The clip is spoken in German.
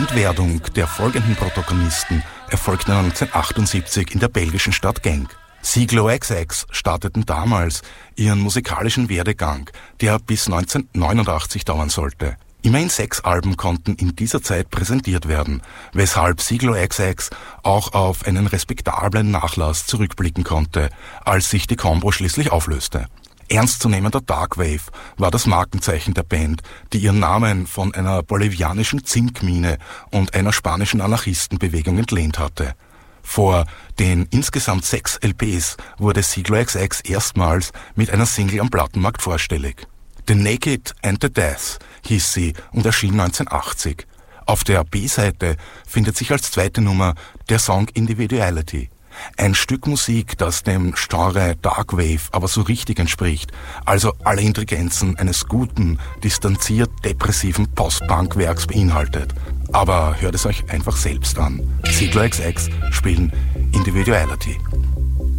Bekanntwerdung der folgenden Protagonisten erfolgte 1978 in der belgischen Stadt Genk. Siglo-XX starteten damals ihren musikalischen Werdegang, der bis 1989 dauern sollte. Immerhin 6 Alben konnten in dieser Zeit präsentiert werden, weshalb Siglo-XX auch auf einen respektablen Nachlass zurückblicken konnte, als sich die Combo schließlich auflöste. Ernstzunehmender Darkwave war das Markenzeichen der Band, die ihren Namen von einer bolivianischen Zinkmine und einer spanischen Anarchistenbewegung entlehnt hatte. Vor den insgesamt 6 LPs wurde Siglo-XX erstmals mit einer Single am Plattenmarkt vorstellig. The Naked and the Death hieß sie und erschien 1980. Auf der B-Seite findet sich als zweite Nummer der Song Individuality. Ein Stück Musik, das dem Genre Darkwave aber so richtig entspricht, also alle Intelligenzen eines guten, distanziert depressiven Post-Punk-Werks beinhaltet. Aber hört es euch einfach selbst an. Siglo-XX spielen Individuality.